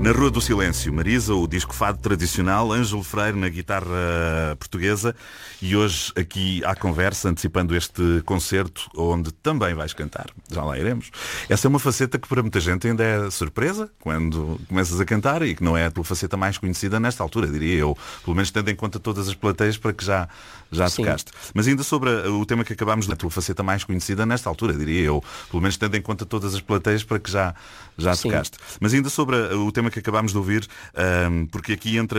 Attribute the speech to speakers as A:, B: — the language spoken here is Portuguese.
A: Na Rua do Silêncio, Marisa, o disco fado tradicional, Ângelo Freire na guitarra portuguesa e hoje aqui à conversa, antecipando este concerto onde também vais cantar. Já lá iremos. Essa é uma faceta que para muita gente ainda é surpresa quando começas a cantar e que não é a tua faceta mais conhecida nesta altura, diria eu. Pelo menos tendo em conta todas as plateias para que já tocaste. Mas ainda sobre o tema que acabámos de... A tua faceta mais conhecida nesta altura, diria eu. Pelo menos tendo em conta todas as plateias para que já tocaste. Mas ainda sobre o tema que acabámos de ouvir, porque aqui entra